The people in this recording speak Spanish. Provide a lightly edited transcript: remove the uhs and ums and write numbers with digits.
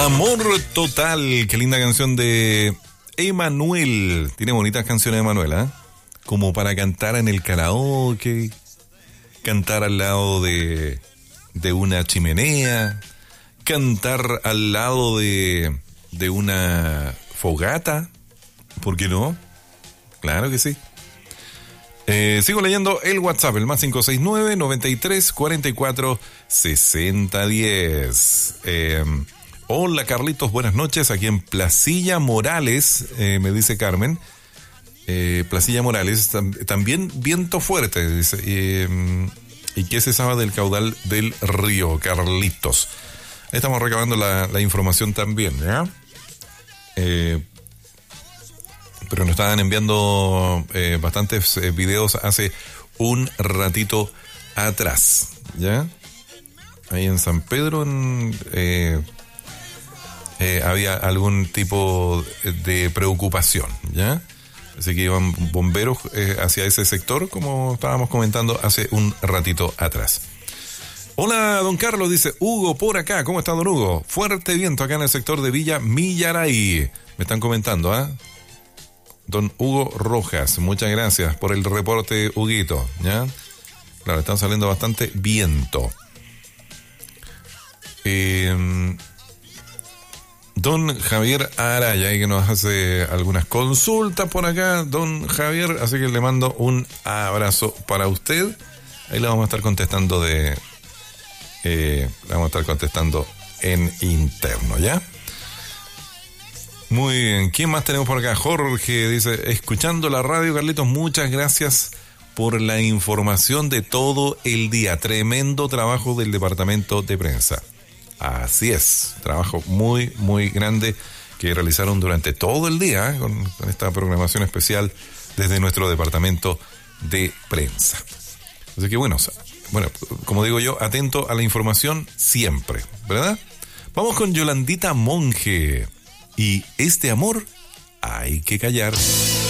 Amor Total, qué linda canción de Emanuel. Tiene bonitas canciones de Emanuel, ¿eh? Como para cantar en el karaoke, cantar al lado de una chimenea, cantar al lado de una fogata, ¿por qué no? Claro que sí. Sigo leyendo el WhatsApp, el más 569-93-44-6010. Hola Carlitos, buenas noches, aquí en Placilla Morales, me dice Carmen. Placilla Morales, también viento fuerte, dice. ¿Y qué se sabe del caudal del río, Carlitos? Ahí estamos recabando la información también, ¿ya? Pero nos estaban enviando bastantes videos hace un ratito atrás, ¿ya? Ahí en San Pedro había algún tipo de preocupación, ¿ya? Así que iban bomberos hacia ese sector, como estábamos comentando hace un ratito atrás. Hola, don Carlos, dice Hugo por acá. ¿Cómo está, don Hugo? Fuerte viento acá en el sector de Villa Millaray. Me están comentando, ¿ah? Don Hugo Rojas, muchas gracias por el reporte, Huguito, ¿ya? Claro, están saliendo bastante viento. Don Javier Araya, que nos hace algunas consultas por acá, don Javier, así que le mando un abrazo para usted. Ahí le vamos a estar contestando le vamos a estar contestando en interno, ¿ya? Muy bien, ¿quién más tenemos por acá? Jorge dice, escuchando la radio, Carlitos, muchas gracias por la información de todo el día. Tremendo trabajo del departamento de prensa. Así es, trabajo muy, muy grande que realizaron durante todo el día con esta programación especial desde nuestro departamento de prensa. Así que bueno, como digo yo, atento a la información siempre, ¿verdad? Vamos con Yolandita Monge. Y este amor hay que callar.